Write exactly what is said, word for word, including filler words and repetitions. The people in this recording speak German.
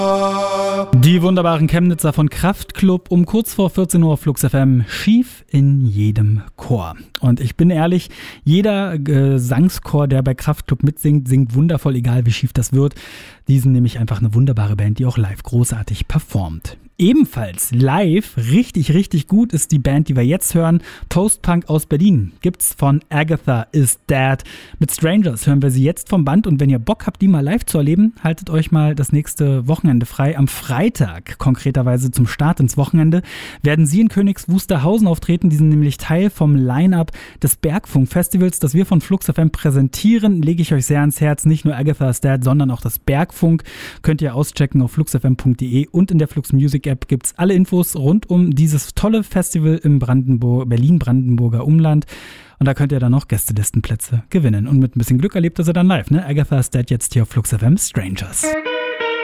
Die wunderbaren Chemnitzer von Kraftklub um kurz vor vierzehn Uhr auf Flux F M, schief in jedem Chor. Und ich bin ehrlich, jeder Gesangschor, der bei Kraftklub mitsingt, singt wundervoll, egal wie schief das wird. Die sind nämlich einfach eine wunderbare Band, die auch live großartig performt. Ebenfalls live richtig, richtig gut ist die Band, die wir jetzt hören, Post-Punk aus Berlin. Gibt's von Agatha is Dead. Mit Strangers hören wir sie jetzt vom Band und wenn ihr Bock habt, die mal live zu erleben, haltet euch mal das nächste Wochenende frei. Am Freitag, konkreterweise zum Start ins Wochenende, werden sie in Königs Wusterhausen auftreten. Die sind nämlich Teil vom Line-Up des Bergfunk-Festivals, das wir von Flux F M präsentieren. Lege ich euch sehr ans Herz, nicht nur Agatha is Dead, sondern auch das Bergfunk. Könnt ihr auschecken auf flux f m punkt d e und in der Flux Music App gibt es alle Infos rund um dieses tolle Festival im Brandenburg, Berlin-Brandenburger Umland. Und da könnt ihr dann noch Gästelistenplätze gewinnen. Und mit ein bisschen Glück erlebt ihr sie dann live, ne? Agatha is Dead jetzt hier auf Flux F M, Strangers.